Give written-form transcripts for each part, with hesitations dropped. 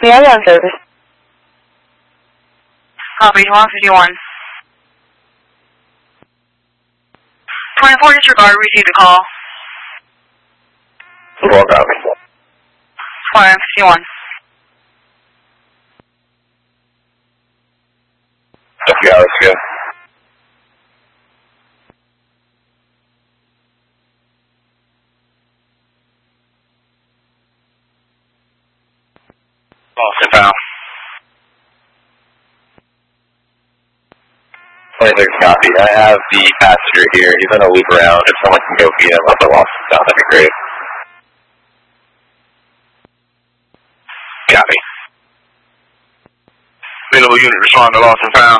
Yeah, I'm on service. Copy, 151. 24 disregard, received a call. Well, copy. 151. Yeah, let's go. Austin Powell. 26 copy. I have the passenger here. He's going to loop around. If someone can go get him up at Austin Town, that'd be great. Copy. Available unit respond to Austin Powell.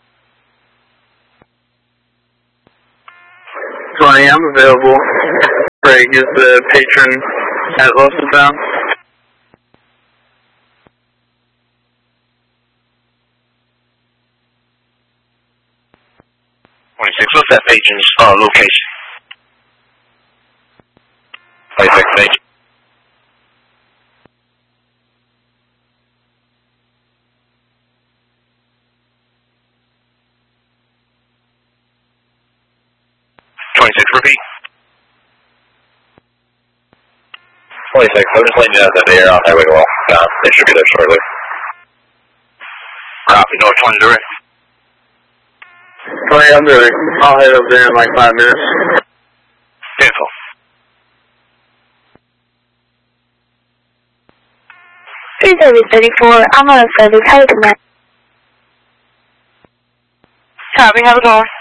20, I'm available. Craig is the patron at Austin Town. 26, what's that patron's location? 26, thank you. Repeat. 26, I'm just letting you know that they are on their way to Austin Town. They should be there shortly. Copy, North 20 direct. 20, I'm direct. I'll head up there in like 5 minutes. Beautiful. Service 34, I'm on service. How you doing? Copy, have a call.